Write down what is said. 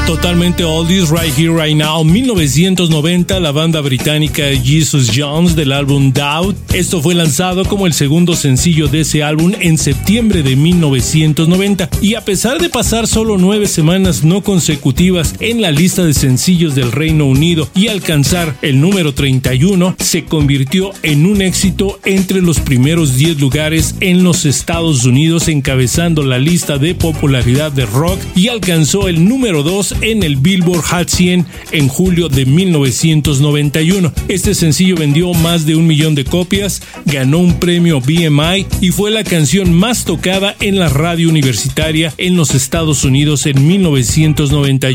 Totalmente oldies, Right Here, Right Now, 1990, la banda británica Jesus Jones del álbum Doubt. Esto fue lanzado como el segundo sencillo de ese álbum en septiembre de 1990 y a pesar de pasar solo 9 semanas no consecutivas en la lista de sencillos del Reino Unido y alcanzar el número 31, se convirtió en un éxito entre los primeros 10 lugares en los Estados Unidos, encabezando la lista de popularidad de rock y alcanzó el número 2 en el Billboard Hot 100 en julio de 1991. Este sencillo vendió más de 1 millón de copias, ganó un premio BMI y fue la canción más tocada en la radio universitaria en los Estados Unidos en 1991.